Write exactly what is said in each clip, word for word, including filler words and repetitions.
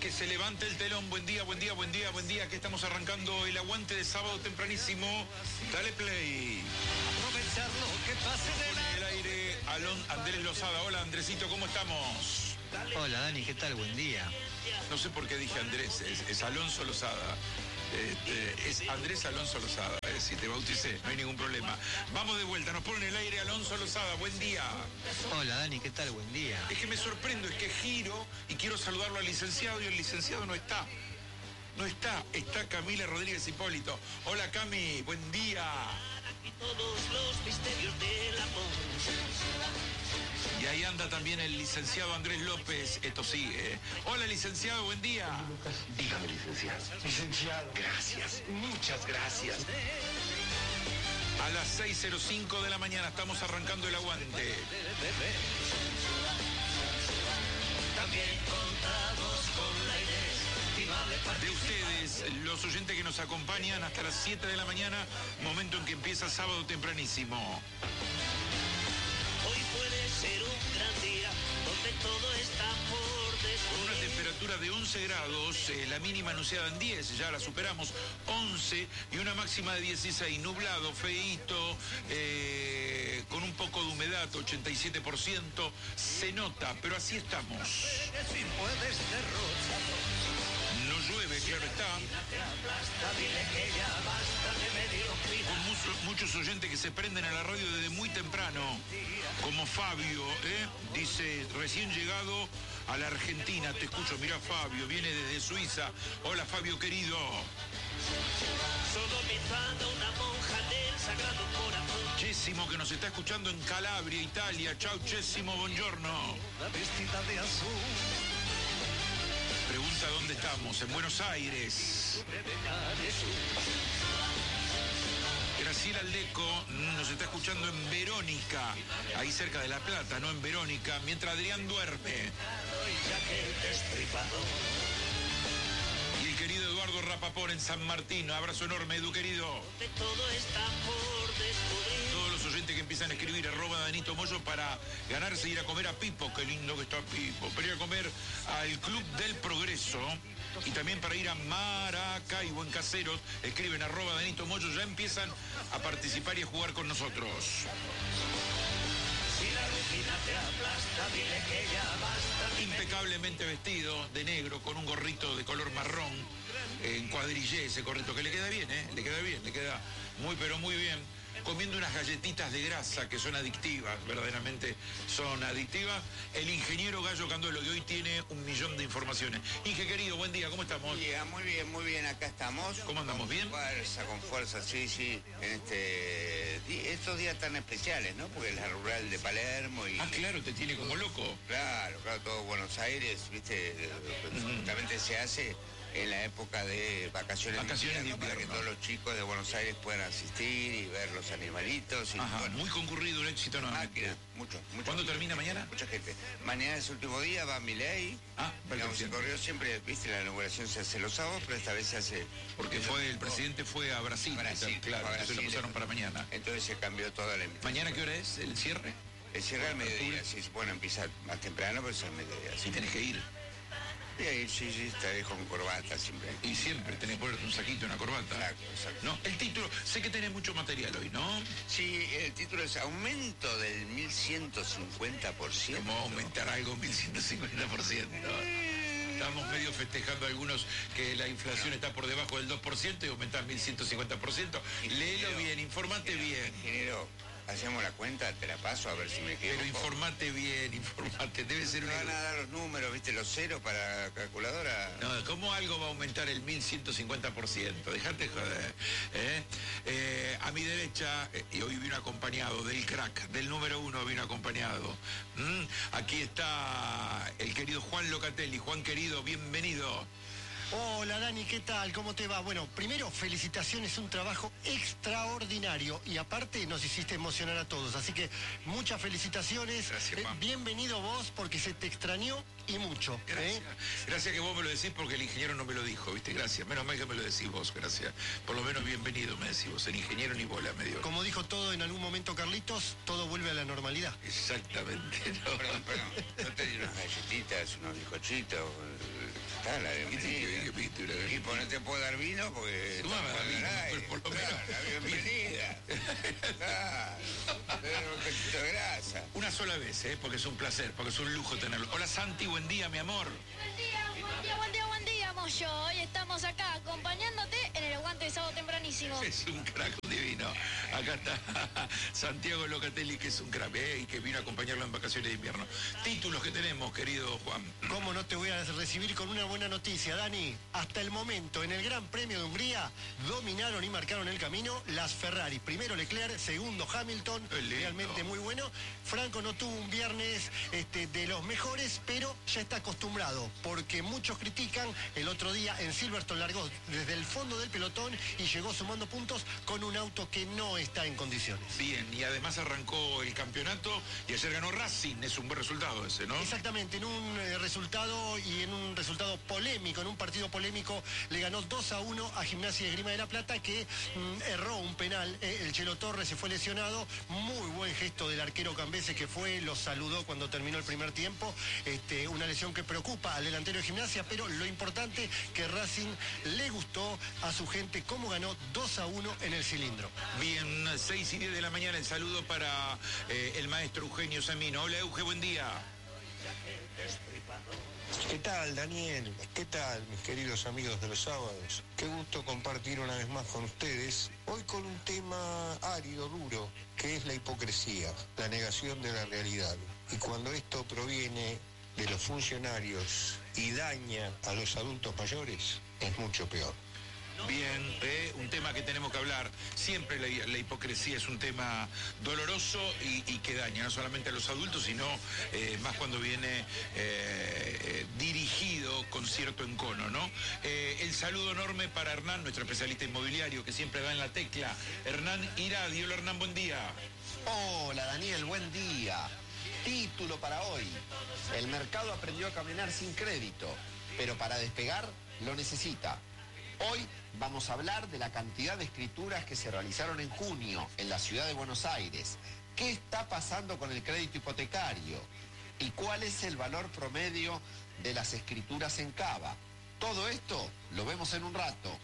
Que se levante el telón. Buen día, buen día, buen día, buen día. Que estamos arrancando el aguante de sábado tempranísimo. Dale play. Aprovechar lo que pase de Pone en el aire Alon Andrés Lozada. Hola, Andresito, ¿cómo estamos? Hola, Dani, ¿qué tal? Buen día. No sé por qué dije Andrés, es, es Alonso Lozada. Este, es Andrés Alonso Lozada, es decir, te bauticé, no hay ningún problema. Vamos de vuelta, nos pone en el aire Alonso Lozada, buen día. Hola, Dani, ¿qué tal? Buen día. Es que me sorprendo, es que giro y quiero saludarlo al licenciado y el licenciado no está. No está, está Camila Rodríguez Hipólito. Hola Cami, buen día. todos los misterios del amor. Y ahí anda también el licenciado Andrés López, esto sigue. Hola licenciado, buen día. Dígame, licenciado. Licenciado. Gracias, muchas gracias. A las seis cero cinco de la mañana estamos arrancando el aguante. También contamos con la Inés. De ustedes, los oyentes que nos acompañan hasta las siete de la mañana, momento en que empieza sábado tempranísimo. Hoy puede ser un gran día donde todo está por Con una descubrir. temperatura de once grados, eh, la mínima anunciada en diez, ya la superamos, once, y una máxima de dieciséis, nublado, feíto, eh, con un poco de humedad, ochenta y siete por ciento, se nota, pero así estamos. Si puedes derrocharlo. No llueve, claro está. Te aplasta, dile que ya basta de mediocridad. Con muchos, muchos oyentes que se prenden a la radio desde muy temprano, como Fabio, ¿eh? Dice, recién llegado a la Argentina, te escucho, mira Fabio, viene desde Suiza. Hola Fabio querido. Sodomizando una monja del Sagrado Corazón. Chésimo que nos está escuchando en Calabria, Italia. Chau Chésimo, buongiorno. La vestida de azul. Pregunta dónde estamos, en Buenos Aires. Graciela Aldeco nos está escuchando en Verónica, ahí cerca de La Plata, no en Verónica, mientras Adrián duerme. Y el querido Eduardo Rapaport en San Martín, abrazo enorme, Edu querido. De todo está por descubrir. Todos los oyentes que empiezan a escribir arroba Danito Moyo para ganarse ir a comer a Pipo, qué lindo que está Pipo, para ir a comer al Club del Progreso y también para ir a Maracaibo en Caseros, escriben arroba Danito Moyo, ya empiezan a participar y a jugar con nosotros. Si la rutina te aplasta, dile que ya basta. Impecablemente vestido de negro con un gorrito de color marrón, en cuadrillé ese gorrito que le queda bien, ¿eh? Le queda bien, le queda muy pero muy bien. Comiendo unas galletitas de grasa que son adictivas, verdaderamente son adictivas. El ingeniero Gallo Canduelo, que hoy tiene un millón de informaciones. Inge querido, buen día, ¿cómo estamos? Yeah, muy bien, muy bien, acá estamos. ¿Cómo andamos, bien? Con fuerza, con fuerza, sí, sí. En este, di- estos días tan especiales, ¿no? Porque es la rural de Palermo y... Ah, claro, te tiene como loco. Claro, claro, todo Buenos Aires, viste, justamente se hace en la época de vacaciones, Vacaciones de invierno, para que invierno. todos los chicos de Buenos Aires puedan asistir y ver los animalitos. Y, Ajá, bueno, muy concurrido, un éxito nuevamente. máquina, mucho, mucho. ¿Cuándo termina mañana? Mucha gente. Mañana es el último día, va Milei. Ah, Digamos, se perfecto. corrió siempre, viste, la inauguración se hace los sábados, pero esta vez se hace... Porque fue, el presidente fue a Brasil, Brasil, claro, fue a entonces lo Brasil. pasaron para mañana. Entonces se cambió toda la invitación. ¿Mañana qué hora es el cierre? El cierre al mediodía, sí, bueno, empieza más temprano, pero es al mediodía. Si Sí, tenés que ir. y ahí sí, sí, estaré con corbata siempre. Y siempre tenés que ponerte un saquito, una corbata. Exacto, exacto. No, el título, sé que tenés mucho material hoy, ¿no? Sí, el título es Aumento del mil ciento cincuenta por ciento. ¿Cómo aumentar algo mil ciento cincuenta por ciento? Estamos medio festejando algunos que la inflación está por debajo del dos por ciento y aumentar mil ciento cincuenta por ciento. Léelo bien, informate bien. Ingeniero, hacemos la cuenta, te la paso a ver si me quedo. Pero informate bien, informate. Debe ser Me van a una... dar los números, viste, los ceros para la calculadora. No, ¿cómo algo va a aumentar el mil ciento cincuenta por ciento? Dejate joder. ¿eh? Eh, a mi derecha, eh, y hoy vino acompañado del crack, del número uno vino acompañado. ¿Mm? Aquí está el querido Juan Locatelli. Juan querido, bienvenido. Hola Dani, ¿qué tal? ¿Cómo te va? Bueno, primero, felicitaciones, un trabajo extraordinario y aparte nos hiciste emocionar a todos, así que muchas felicitaciones. Gracias, Eh, Juan. Bienvenido vos porque se te extrañó y mucho. ¿eh? Gracias. Gracias que vos me lo decís porque el ingeniero no me lo dijo, ¿viste? Gracias. Menos mal que me lo decís vos, gracias. Por lo menos bienvenido, me decís vos. El ingeniero ni bola me dio. Como dijo todo en algún momento Carlitos, todo vuelve a la normalidad. Exactamente, ¿no? Perdón, perdón. Yo te di unas galletitas, unos bizcochitos. está la ¿Qué tiene que ver que bienvenida. pediste una Y galletita? pues no te puedo dar vino porque... Tomá, estamos al vino, aire. pero por lo menos- Claro, la bienvenida. Claro. Pero un poquito de grasa. Una sola vez, ¿eh? Porque es un placer, porque es un lujo tenerlo. Hola Santi, buen día, mi amor. Buen día, buen día, buen día, buen día, Moyo. Hoy estamos acá acompañándote en el aguante de sábado tempranísimo. Es un crack divino. Acá está Santiago Locatelli, que es un crack, ¿eh? Y que vino a acompañarlo en vacaciones de invierno. Títulos que tenemos, querido Juan. ¿Cómo no te voy a recibir con una buena noticia, Dani? Hasta el momento, en el Gran Premio de Hungría, dominaron y marcaron el camino las Ferrari. Primero Leclerc, segundo Hamilton, Qué lindo. realmente muy bueno. Franco no tuvo un viernes este, de los mejores, pero ya está acostumbrado, porque muchos critican. El otro día en Silverstone largó desde el fondo del pelotón y llegó sumando puntos con un auto que no está en condiciones. Bien, y además arrancó el campeonato y ayer ganó Racing. Es un buen resultado ese, ¿no? Exactamente, en un eh, resultado y en un resultado polémico, en un partido polémico, le ganó dos a uno a Gimnasia y Esgrima de la Plata, que mm, erró un penal. Eh, el Chelo Torres se fue lesionado. Muy buen gesto del arquero Cambese, que fue, lo saludó cuando terminó el primer tiempo. Este, una lesión que preocupa al delantero de Gimnasia, pero lo importante que Racing le gustó a su gente cómo ganó dos a uno en el cilindro. Bien, seis y diez de la mañana, el saludo para eh, el maestro Eugenio Samino. Hola Euge, buen día. ¿Qué tal, Daniel? ¿Qué tal, mis queridos amigos de los sábados? Qué gusto compartir una vez más con ustedes, hoy con un tema árido, duro, que es la hipocresía, la negación de la realidad. Y cuando esto proviene de los funcionarios y daña a los adultos mayores, es mucho peor. Bien, eh, un tema que tenemos que hablar. Siempre la, la hipocresía es un tema doloroso y, y que daña no solamente a los adultos, sino eh, más cuando viene eh, eh, dirigido con cierto encono, ¿no? Eh, el saludo enorme para Hernán, nuestro especialista inmobiliario, que siempre da en la tecla. Hernán Iradi. Hola Hernán, buen día. Hola Daniel, buen día. Título para hoy. El mercado aprendió a caminar sin crédito, pero para despegar lo necesita. Hoy vamos a hablar de la cantidad de escrituras que se realizaron en junio en la ciudad de Buenos Aires. ¿Qué está pasando con el crédito hipotecario? ¿Y cuál es el valor promedio de las escrituras en Cava? Todo esto lo vemos en un rato.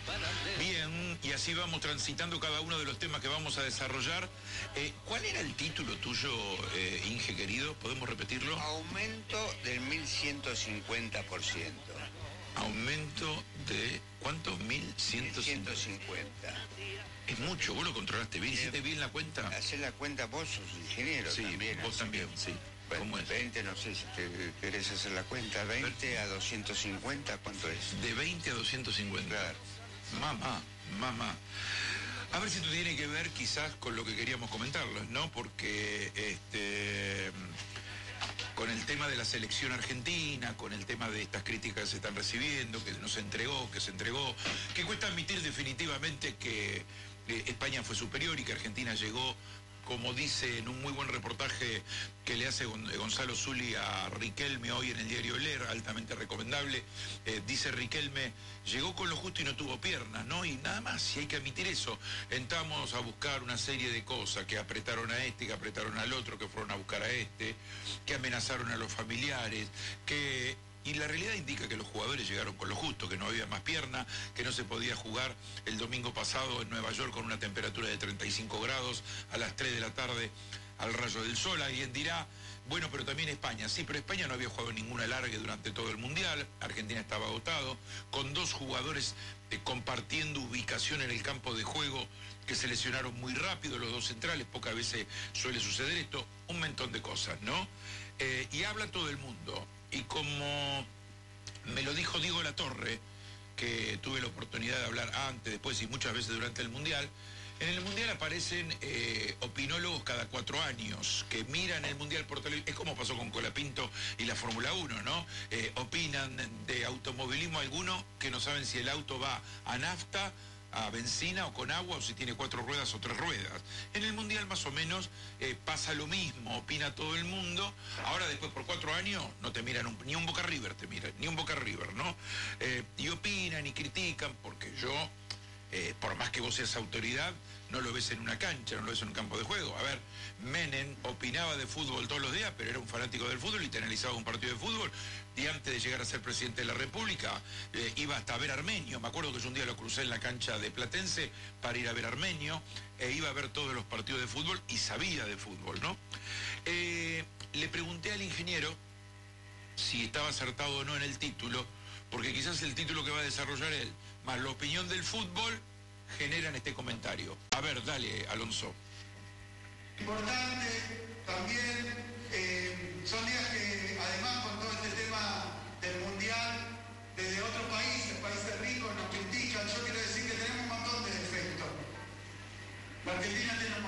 Bien, y así vamos transitando cada uno de los temas que vamos a desarrollar. Eh, ¿Cuál era el título tuyo, eh, Inge, querido? ¿Podemos repetirlo? Aumento del mil ciento cincuenta por ciento. Aumento de, ¿cuánto? mil ciento cincuenta. Es mucho, vos lo controlaste bien, hiciste bien la cuenta. Hacer la cuenta, vos sos ingeniero Sí, también. vos así también, que, sí. bueno, ¿Cómo es? veinte, no sé si te querés hacer la cuenta. veinte a doscientos cincuenta, ¿cuánto es? De veinte a doscientos cincuenta. Claro. Mamá, mamá. A ver si esto tiene que ver quizás con lo que queríamos comentarlo, ¿no? Porque este, con el tema de la selección argentina, con el tema de estas críticas que se están recibiendo, que no se entregó, que se entregó, que cuesta admitir definitivamente que eh, España fue superior y que Argentina llegó, como dice en un muy buen reportaje que le hace Gon- Gonzalo Zulli a Riquelme hoy en el diario Ler, altamente recomendable, eh, dice Riquelme, llegó con lo justo y no tuvo piernas, ¿no? Y nada más, y hay que admitir eso. Entramos a buscar una serie de cosas, que apretaron a este, que apretaron al otro, que fueron a buscar a este, que amenazaron a los familiares, que... Y la realidad indica que los jugadores llegaron con lo justo, que no había más pierna, que no se podía jugar el domingo pasado en Nueva York con una temperatura de treinta y cinco grados a las tres de la tarde al rayo del sol. Alguien dirá, bueno, pero también España. Sí, pero España no había jugado ningún alargue durante todo el Mundial. Argentina estaba agotado, con dos jugadores eh, compartiendo ubicación en el campo de juego que se lesionaron muy rápido, los dos centrales, pocas veces suele suceder esto, un montón de cosas, ¿no? Eh, y habla todo el mundo. Y como me lo dijo Diego Latorre, que tuve la oportunidad de hablar antes, después y muchas veces durante el Mundial, en el Mundial aparecen eh, opinólogos cada cuatro años, que miran el Mundial por televisión, es como pasó con Colapinto y la Fórmula uno, ¿no? Eh, opinan de automovilismo algunos que no saben si el auto va a nafta, a benzina o con agua, o si tiene cuatro ruedas o tres ruedas. En el Mundial más o menos eh, pasa lo mismo, opina todo el mundo. Ahora después por cuatro años no te miran un, ni un Boca River, te miran, ni un Boca River, ¿no? Eh, y opinan y critican, porque yo, eh, por más que vos seas autoridad, no lo ves en una cancha, no lo ves en un campo de juego. A ver, Menem opinaba de fútbol todos los días, pero era un fanático del fútbol y te analizaba un partido de fútbol. Y antes de llegar a ser presidente de la República, eh, iba hasta a ver a Armenio. Me acuerdo que yo un día lo crucé en la cancha de Platense para ir a ver a Armenio, e iba a ver todos los partidos de fútbol y sabía de fútbol, ¿no? Eh, le pregunté al ingeniero si estaba acertado o no en el título, porque quizás el título que va a desarrollar él, más la opinión del fútbol, generan este comentario. A ver, dale, Alonso. Importante también, eh, son días que